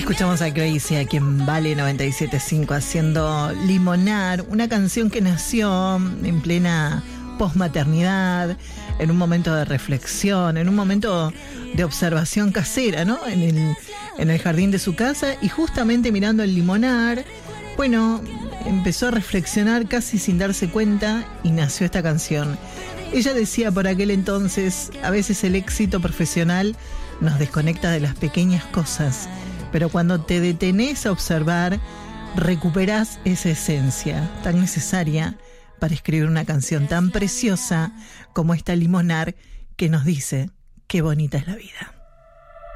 Escuchamos a Crazy aquí en Vale 97.5 haciendo Limonar, una canción que nació en plena posmaternidad, en un momento de reflexión, en un momento de observación casera, ¿no? En el jardín de su casa, y justamente mirando el limonar, bueno, empezó a reflexionar casi sin darse cuenta y nació esta canción. Ella decía por aquel entonces, a veces el éxito profesional nos desconecta de las pequeñas cosas, pero cuando te detenés a observar, recuperás esa esencia tan necesaria para escribir una canción tan preciosa como esta Limonar, que nos dice qué bonita es la vida.